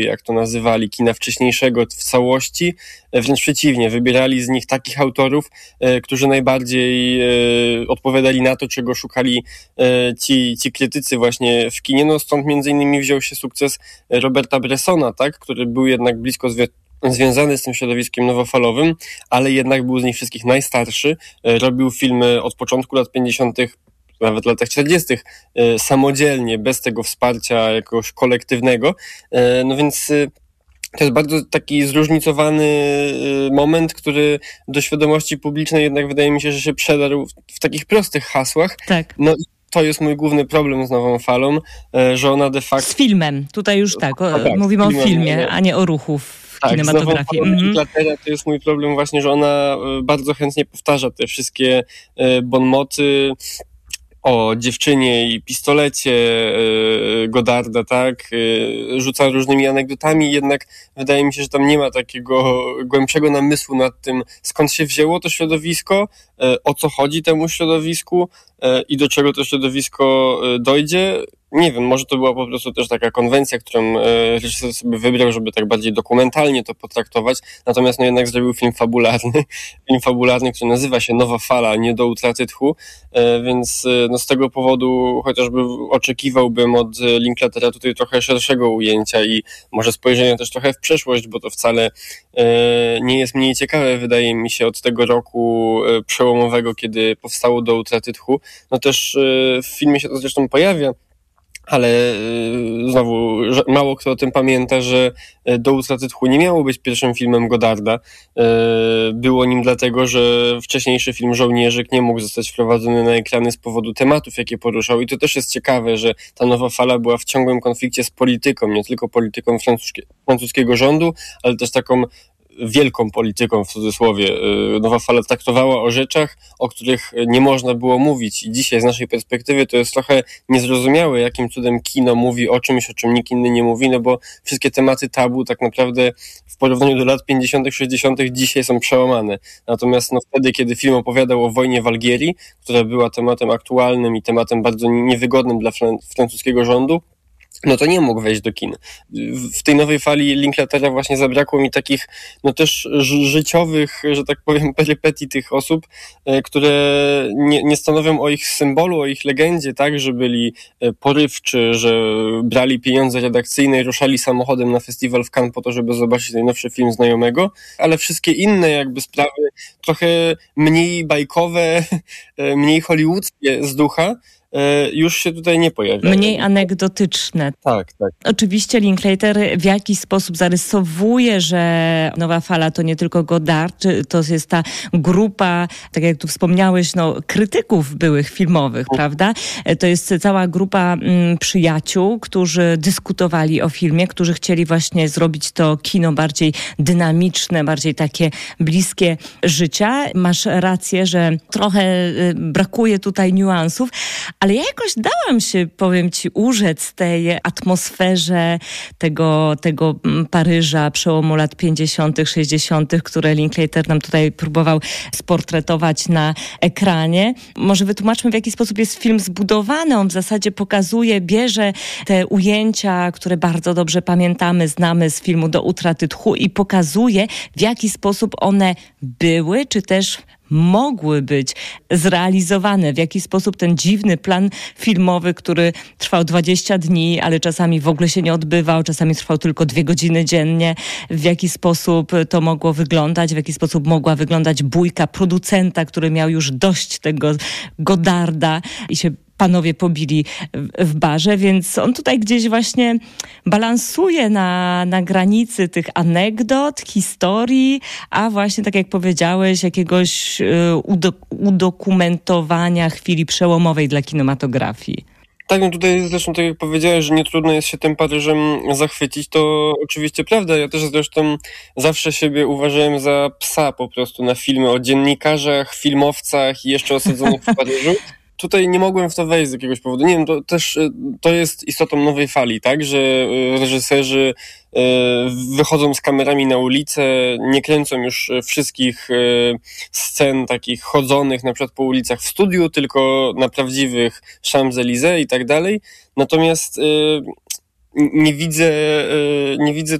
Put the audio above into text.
jak to nazywali, kina wcześniejszego w całości. Wręcz przeciwnie, wybierali z nich takich autorów, którzy najbardziej odpowiadali na to, czego szukali ci krytycy właśnie w kinie. No stąd między innymi wziął się sukces Roberta Bressona, tak, który był jednak blisko związany z tym środowiskiem nowofalowym, ale jednak był z nich wszystkich najstarszy. Robił filmy od początku lat 50., nawet w latach 40., samodzielnie, bez tego wsparcia jakiegoś kolektywnego. No więc to jest bardzo taki zróżnicowany moment, który do świadomości publicznej jednak wydaje mi się, że się przedarł w takich prostych hasłach. Tak. No i to jest mój główny problem z nową falą, że ona de facto... Z filmem. Tutaj już mówimy o filmie, a nie o ruchu w kinematografii. Inglaterra to jest mój problem właśnie, że ona bardzo chętnie powtarza te wszystkie bonmoty o dziewczynie i pistolecie Godarda, tak, rzuca różnymi anegdotami, jednak wydaje mi się, że tam nie ma takiego głębszego namysłu nad tym, skąd się wzięło to środowisko, o co chodzi temu środowisku i do czego to środowisko dojdzie. Nie wiem, może to była po prostu też taka konwencja, którą reżyser sobie wybrał, żeby tak bardziej dokumentalnie to potraktować, natomiast no jednak zrobił film fabularny, który nazywa się Nowa fala, nie do utraty tchu, więc no z tego powodu chociażby oczekiwałbym od Linklatera tutaj trochę szerszego ujęcia i może spojrzenia też trochę w przeszłość, bo to wcale nie jest mniej ciekawe, wydaje mi się, od tego roku przełomowego, kiedy powstało Do utraty tchu. No też w filmie się to zresztą pojawia, ale znowu mało kto o tym pamięta, że Do utraty tchu nie miało być pierwszym filmem Godarda. Było nim dlatego, że wcześniejszy film Żołnierzyk nie mógł zostać wprowadzony na ekrany z powodu tematów, jakie poruszał. I to też jest ciekawe, że ta nowa fala była w ciągłym konflikcie z polityką, nie tylko polityką francuskiego rządu, ale też taką wielką polityką, w cudzysłowie. Nowa fala traktowała o rzeczach, o których nie można było mówić i dzisiaj z naszej perspektywy to jest trochę niezrozumiałe, jakim cudem kino mówi o czymś, o czym nikt inny nie mówi, no bo wszystkie tematy tabu tak naprawdę w porównaniu do lat 50., 60. dzisiaj są przełamane. Natomiast no wtedy, kiedy film opowiadał o wojnie w Algierii, która była tematem aktualnym i tematem bardzo niewygodnym dla francuskiego rządu, no to nie mógł wejść do kin. W tej nowej fali Linklatera właśnie zabrakło mi takich, no też życiowych, że tak powiem, perypetii tych osób, które nie stanowią o ich symbolu, o ich legendzie, tak, że byli porywczy, że brali pieniądze redakcyjne i ruszali samochodem na festiwal w Cannes po to, żeby zobaczyć najnowszy film znajomego, ale wszystkie inne jakby sprawy trochę mniej bajkowe, mniej hollywoodzkie z ducha, już się tutaj nie pojawiają. Mniej anegdotyczne. Tak. Oczywiście Linklater w jakiś sposób zarysowuje, że Nowa fala to nie tylko Godard, to jest ta grupa, tak jak tu wspomniałeś, krytyków byłych filmowych, prawda? To jest cała grupa przyjaciół, którzy dyskutowali o filmie, którzy chcieli właśnie zrobić to kino bardziej dynamiczne, bardziej takie bliskie życia. Masz rację, że trochę brakuje tutaj niuansów, ale ja jakoś dałam się, powiem ci, urzec tej atmosferze tego Paryża przełomu lat 50., 60., które Linklater nam tutaj próbował sportretować na ekranie. Może wytłumaczmy, w jaki sposób jest film zbudowany. On w zasadzie bierze te ujęcia, które bardzo dobrze pamiętamy, znamy z filmu Do utraty tchu i pokazuje, w jaki sposób one były, czy też mogły być zrealizowane, w jaki sposób ten dziwny plan filmowy, który trwał 20 dni, ale czasami w ogóle się nie odbywał, czasami trwał tylko 2 godziny dziennie, w jaki sposób to mogło wyglądać, w jaki sposób mogła wyglądać bójka producenta, który miał już dość tego Godarda i się panowie pobili w barze, więc on tutaj gdzieś właśnie balansuje na granicy tych anegdot, historii, a właśnie, tak jak powiedziałeś, jakiegoś udokumentowania chwili przełomowej dla kinematografii. Tak, no tutaj zresztą, tak jak powiedziałeś, że nie trudno jest się tym Paryżem zachwycić, to oczywiście prawda. Ja też zresztą zawsze siebie uważałem za psa po prostu na filmy o dziennikarzach, filmowcach i jeszcze osadzonych w Paryżu. Tutaj nie mogłem w to wejść z jakiegoś powodu. Nie wiem, to jest istotą nowej fali, tak, że reżyserzy wychodzą z kamerami na ulicę, nie kręcą już wszystkich scen takich chodzonych na przykład po ulicach w studiu, tylko na prawdziwych Champs-Élysées i tak dalej. Natomiast nie widzę